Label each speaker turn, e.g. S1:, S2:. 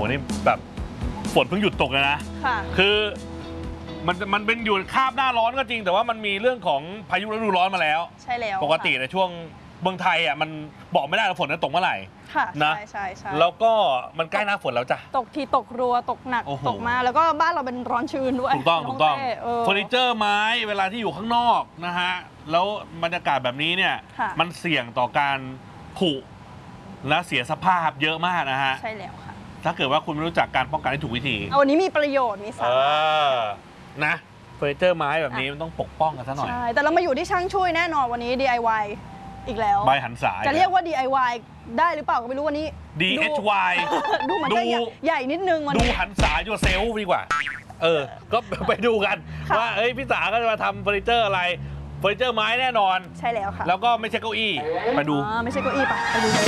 S1: นี่แบบฝนเพิ่งหยุดตกเลยนะคือมันเป็นอยู่คาบหน้าร้อนก็จริงแต่ว่ามันมีเรื่องของพายุฤดูร้อนมาแล้ว
S2: ใช่แล้ว
S1: ปกติในช่วงเมืองไทยอ่ะมันบอกไม่ได้ว่าฝนจะตกเมื่อไหร่นะ
S2: ใช่
S1: แล้วก็มันใกล้หน้าฝนแล้วจ้ะ
S2: ตกทีตกรัวตกหนักตกมาแล้วก็บ้านเราเป็นร้อนชื้นด้วย
S1: ถูกต้องเฟอร์นิเจอร์ไม้เวลาที่อยู่ข้างนอกนะฮะแล้วบรรยากาศแบบนี้เนี่ยมันเสี่ยงต่อการผุและเสียสภาพเยอะมากนะฮะ
S2: ใช่แล้วค่ะ
S1: ถ้าเกิดว่าคุณไม่รู้จักการป้องกันที่ถูกวิธี
S2: วันนี้มีประโยชน์มีสาระ
S1: นะเฟอร์นิเจอร์ไม้แบบนี้มันต้องปกป้องกันซะหน่อย
S2: ใช่แต่เรามาอยู่ที่ช่างช่วยแน่นอนวันนี้ DIY อีกแล้ว
S1: ใบหันสาย
S2: จะเรียกว่า DIY ได้หรือเปล่าก็ไม่รู้วันนี้
S1: DHY
S2: ดูมันจะใหญ่นิดนึงวันนี้
S1: ดูหันสายตัวเซลล์ดีกว่าก็ไปดูกันว่าพี่สาก็จะมาทำเฟอร์นิเจอร์อะไรเฟอร์นิเจอร์ไม้แน่นอน
S2: ใช่แล้วค่ะ
S1: แล้วก็ไม่ใช่เก้าอี้ไปดู
S2: ไม่ใช่เก้าอี้ไปดูเลย